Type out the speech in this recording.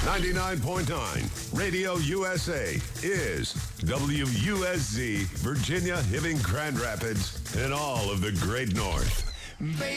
99.9 Radio USA is WUSZ, Virginia, Hibbing, Grand Rapids, and all of the Great North. Baby.